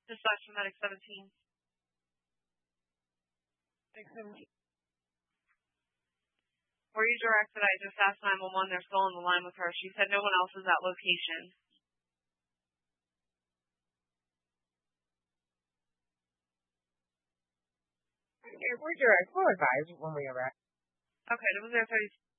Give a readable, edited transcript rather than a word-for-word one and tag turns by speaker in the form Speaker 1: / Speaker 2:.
Speaker 1: Dispatch to Medic 17. Were you directed? I just asked 911. They're still on the line with her. She said no one else is at location.
Speaker 2: We're direct. We'll advise when we arrive.
Speaker 1: Okay, it was there 30.